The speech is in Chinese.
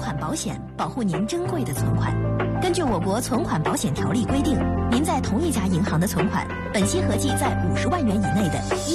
款保险，保护您珍贵的存款。根据我国存款保险条例规定，您在同一家银行的存款，本息合计在50万元以内的